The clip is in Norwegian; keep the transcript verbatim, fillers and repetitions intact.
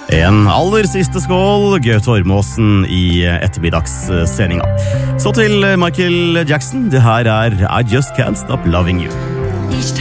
En aller siste skål, Gaute Ormåsen i ettermiddagssendinga. Så til Michael Jackson. Det her er I Just Can't Stop Loving You.